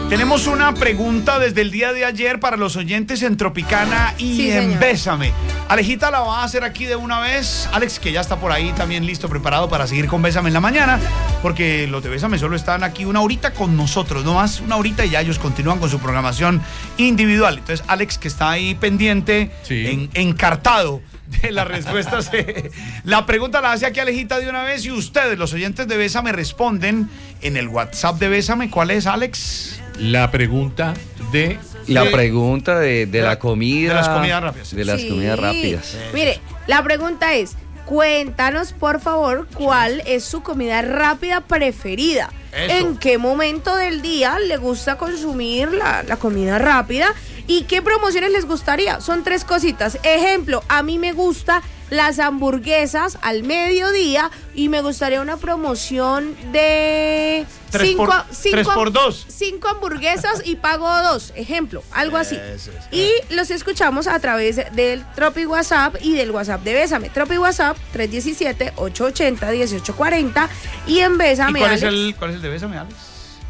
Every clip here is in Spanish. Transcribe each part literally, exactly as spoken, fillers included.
Tenemos una pregunta desde el día de ayer para los oyentes en Tropicana y Sí, en señor. Bésame. Alejita la va a hacer aquí de una vez. Alex, que ya está por ahí también listo, preparado para seguir con Bésame en la mañana, porque los de Bésame solo están aquí una horita con nosotros, no más una horita, y ya ellos continúan con su programación individual. Entonces, Alex, que está ahí pendiente, Sí. en, encartado de las respuestas. eh, la pregunta la hace aquí Alejita de una vez y ustedes, los oyentes de Bésame, responden en el WhatsApp de Bésame. ¿Cuál es, Alex? La pregunta de... La de- pregunta de, de de la- la comida. de las comidas rápidas. De las Sí. comidas rápidas. Mire, la pregunta es, cuéntanos por favor cuál es su comida rápida preferida. Eso. ¿En qué momento del día le gusta consumir la, la comida rápida? ¿Y qué promociones les gustaría? Son tres cositas. Ejemplo, a mí me gusta las hamburguesas al mediodía y me gustaría una promoción de Tres cinco, por- cinco- tres por dos. cinco hamburguesas y pago dos. Ejemplo, algo así. Eso es. Y los escuchamos a través del Tropi WhatsApp y del WhatsApp de Bésame. Tropi WhatsApp tres uno siete, ocho ocho cero, uno ocho cuatro cero y en ¿Y Bésame, cuál es, Alex. el, cuál es el de Bésame, Alex?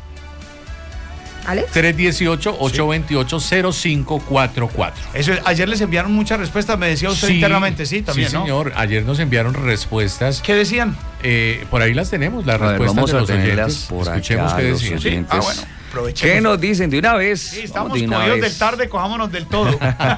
¿Alex? tres uno ocho, ocho dos ocho, cero cinco cuatro cuatro. Eso es, ayer les enviaron muchas respuestas, me decía usted internamente, sí, también, sí, ¿no? señor. Ayer nos enviaron respuestas. ¿Qué decían? Eh, por ahí las tenemos, las A ver, respuestas vamos de a los tenerlas oyentes. por Escuchemos acá, qué los decían. Sí. oyentes. Ah, bueno, aprovechemos. ¿Qué nos dicen de una vez? Sí, estamos de una cogidos vez. del tarde, cojámonos del todo.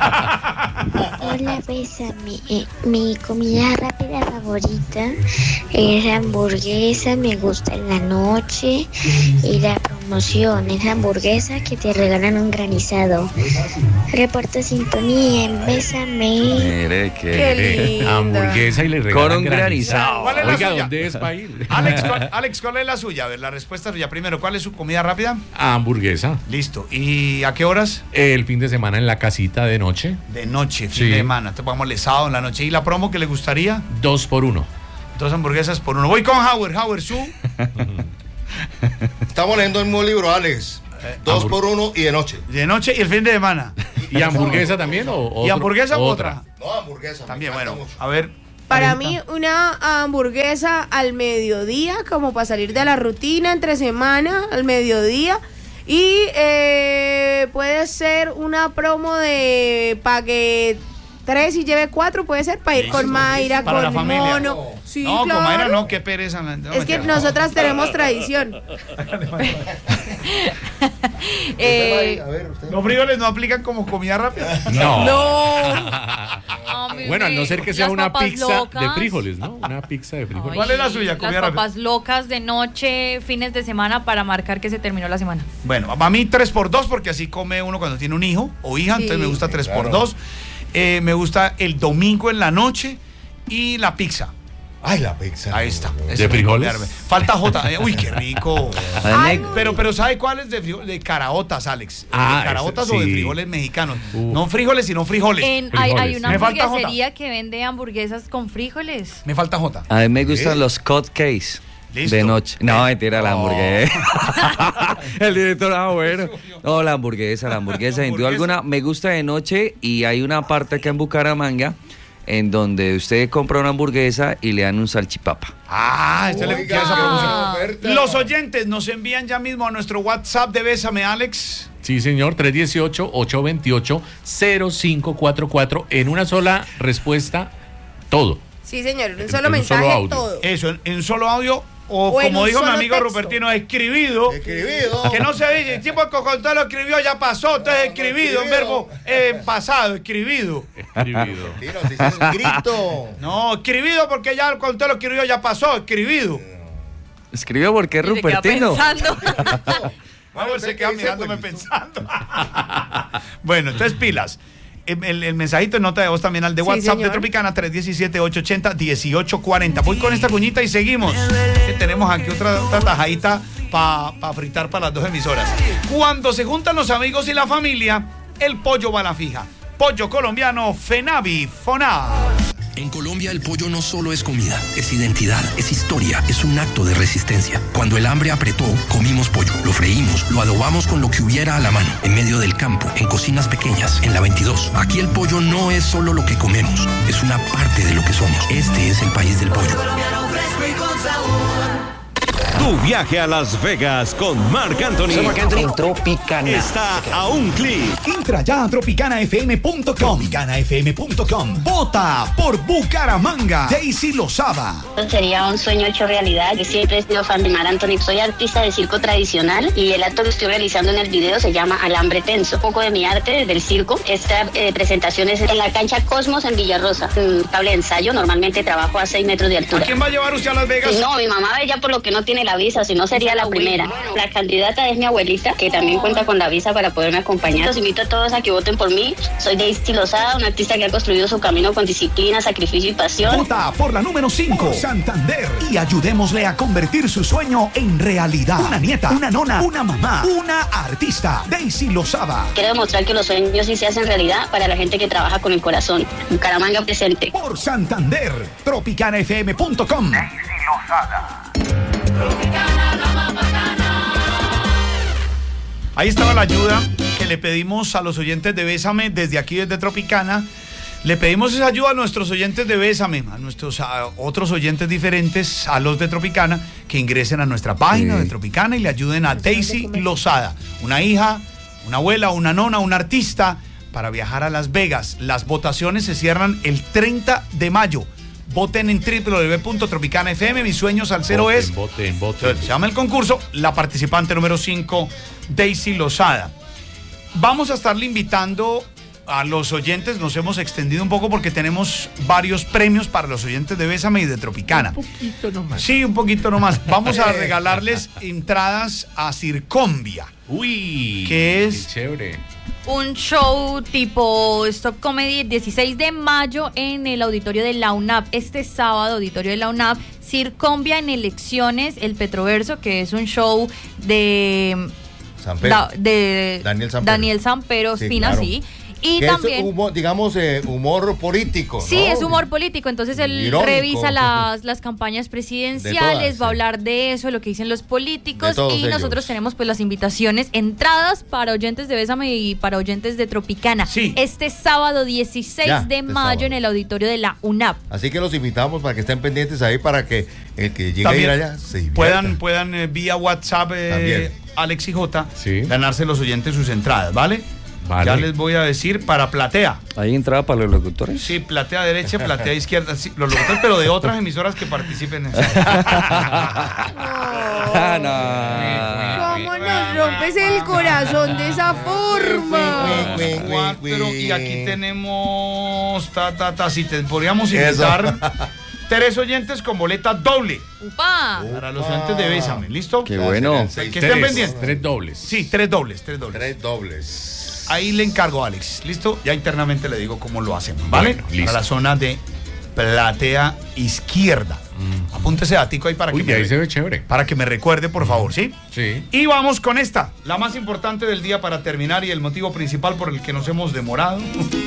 Hola, Bésame. Eh, mi comida rápida favorita es la hamburguesa, me gusta en la noche y la promoción es la hamburguesa que te regalan un granizado. Reporto sintonía en Bésame. Mire que... Qué lindo. Hamburguesa y le regalan Con un granizado. ¿Cuál es la Oiga, suya? ¿dónde es para ir? Alex, ¿cuál, Alex, ¿cuál es la suya? A ver, la respuesta suya. Primero, ¿cuál es su comida rápida? Hamburguesa. Listo. ¿Y a qué horas? El fin de semana en la casita de noche, De noche, fin Sí. de semana. Te pongamos lesado en la noche. ¿Y la promo que le gustaría? dos por uno. Dos hamburguesas por uno. Voy con Howard. Howard, su. Estamos leyendo el mismo libro, Alex. Dos hambur- por uno y de noche. De noche y el fin de semana. ¿Y hamburguesa también o ¿Y otro- hamburguesa u otra? No, hamburguesa. me También, encanta bueno. mucho. A ver. Para Alejita. mí, una hamburguesa al mediodía, como para salir de la rutina entre semana, al mediodía. Y eh, puede ser una promo de pague tres y lleve cuatro, puede ser, para ir Listo, con Mayra, para la con familia. Mono. Sí, no, claro. con Mayra no, qué pereza. No, Es que mentira. nosotras tenemos tradición. Eh, A ver, usted. Los frijoles no aplican como comida rápida. No. a mí Bueno, a no me- ser que sea las una papas pizza locas. de frijoles, ¿no? Una pizza de frijoles. ¿Cuál es la suya, comida Las rápida? papas locas de noche, fines de semana para marcar que se terminó la semana. Bueno, a mí tres por dos porque así come uno cuando tiene un hijo o hija, Sí. entonces me gusta tres por Claro. dos. Eh, me gusta el domingo en la noche y la pizza. Ay, la pizza. Ahí está. No, no, no. Ese es mi frijoles? comida. Falta J. Eh, Uy, qué rico. Ay, Pero, pero ¿sabe cuál es de frijoles? De caraotas, Alex. Ah, de caraotas ese, o de sí. frijoles mexicanos. Uh. No frijoles, sino frijoles. En- hay, hay Frijoles. una Me falta hamburguesería que vende hamburguesas con frijoles. Me falta J. A mí me gustan los cupcakes. Listo. De noche. No, mentira, la No. hamburguesa. El director, ah, bueno. No, la hamburguesa, la hamburguesa. Sin duda Hamburguesa. alguna, me gusta de noche y hay una parte acá en Bucaramanga en donde usted compra una hamburguesa y le dan un salchipapa. Ah, este le Oiga, quiere esa qué promoción. buena oferta. Los oyentes nos envían ya mismo a nuestro WhatsApp de Bésame, Alex. Sí, señor, tres uno ocho, ocho dos ocho, cero cinco cuatro cuatro. En una sola respuesta, todo. Sí, señor, un En- solo en un mensaje, solo audio. todo. Eso, en, en solo audio o, O en como un dijo mi solo amigo texto. Rupertino, escribido. Escribido. Que no se dice, el tipo que con todo lo escribió ya pasó, entonces escribido, un escribido. verbo eh, pasado, escribido. Escribido. Tiro, si es escrito. No, escribido porque ya con todo lo escribió ya pasó, escribido. Escribió porque es Y se queda Rupertino. pensando. Vamos, ¿usted se queda qué dice, mirándome Juanito? pensando. Bueno, entonces pilas. El, el- el mensajito de nota de voz también al de Sí, WhatsApp de señor. Tropicana tres uno siete, ocho ocho cero, uno ocho cuatro cero. Voy con esta cuñita y seguimos. Que tenemos aquí otra, otra tajadita para fritar para las dos emisoras. Cuando se juntan los amigos y la familia, el pollo va a la fija. Pollo colombiano Fenavi Foná. En Colombia el pollo no solo es comida, es identidad, es historia, es un acto de resistencia. Cuando el hambre apretó, comimos pollo, lo freímos, lo adobamos con lo que hubiera a la mano, en medio del campo, en cocinas pequeñas, en la veintidós. Aquí el pollo no es solo lo que comemos, es una parte de lo que somos. Este es el país del pollo. Tu viaje a Las Vegas con Marc Anthony. Soy Marc Anthony. Tropicana. Está a un clic. Entra ya a tropicana f m punto com. tropicana f m punto com. Vota por Bucaramanga. Daisy Lozada. Sería un sueño hecho realidad. Yo siempre he sido fan de Marc Anthony. Soy artista de circo tradicional y el acto que estoy realizando en el video se llama Alambre Tenso. Un poco de mi arte del circo. Esta eh, presentación es en la cancha Cosmos en Villarrosa. Un cable de ensayo. Normalmente trabajo a seis metros de altura. ¿A quién va a llevar usted a Las Vegas? No, mi mamá ella por lo que no tiene la visa, si no sería la primera. La candidata es mi abuelita, que también cuenta con la visa para poderme acompañar. Los invito a todos a que voten por mí. Soy Daisy Lozada, una artista que ha construido su camino con disciplina, sacrificio y pasión. Vota por la número cinco, Santander, y ayudémosle a convertir su sueño en realidad. Una nieta, una nona, una mamá, una artista. Daisy Lozada. Quiero demostrar que los sueños sí se hacen realidad para la gente que trabaja con el corazón. Bucaramanga presente. Por Santander, tropicana f m punto com. Daisy Lozada. Ahí estaba la ayuda que le pedimos a los oyentes de Bésame desde aquí, desde Tropicana. Le pedimos esa ayuda a nuestros oyentes de Bésame, a nuestros a otros oyentes diferentes, a los de Tropicana, que ingresen a nuestra página sí. de Tropicana y le ayuden a Daisy Lozada, una hija, una abuela, una nona, un artista, para viajar a Las Vegas. Las votaciones se cierran el treinta de mayo. Voten en w w w punto tropicana f m. Mis sueños al cero voten, es. Voten, voten. Se llama el concurso. La participante número cinco, Daisy Lozada. Vamos a estarle invitando a los oyentes. Nos hemos extendido un poco porque tenemos varios premios para los oyentes de Bésame y de Tropicana. Un poquito nomás. Sí, un poquito nomás. Vamos a regalarles entradas a Circombia. Uy, que es qué chévere. Un show tipo Stop Comedy el dieciséis de mayo en el auditorio de la UNAP. Este sábado, auditorio de la UNAP, Circombia en Elecciones, el Petroverso, que es un show de, da, de Daniel Sampero, Daniel Sampero sí, Espina, claro. sí. Y que también, es humor, digamos, eh, humor político. sí, ¿no? es humor político. Entonces él Irónico. revisa las, las campañas presidenciales, todas, va a sí. hablar de eso, lo que dicen los políticos. De Y todos nosotros ellos. tenemos pues las invitaciones, entradas para oyentes de Bésame y para oyentes de Tropicana. Sí. Este sábado dieciséis Ya, de este mayo sábado. en el auditorio de la UNAP. Así que los invitamos para que estén pendientes ahí para que el que llegue También a ir allá se divierta. puedan, puedan eh, vía WhatsApp, eh, También. Alex y J, Sí. ganarse los oyentes sus entradas, ¿vale? Vale. Ya les voy a decir para Platea. ¿Hay entrada para los locutores? Sí, Platea derecha, Platea izquierda. Sí, los locutores, pero de otras emisoras que participen en eso. Ah, ¿Cómo nos rompes el corazón de esa forma? Cuatro, y aquí tenemos. Ta, ta, ta. Si te podríamos Eso. invitar. Tres oyentes con boleta doble ¡Upa! para los oyentes de Bésame. ¿Listo? Qué bueno. Que estén Tres, pendientes. tres dobles. Sí, tres dobles, tres dobles. Tres dobles. Ahí le encargo a Alex. ¿Listo? Ya internamente le digo cómo lo hacemos, ¿vale? Bueno, listo. Para la zona de Platea izquierda. Mm. Apúntese datico ahí para Uy, que de me ahí se ve chévere. para que me recuerde, por favor, ¿sí? Sí. Y vamos con esta, la más importante del día para terminar y el motivo principal por el que nos hemos demorado.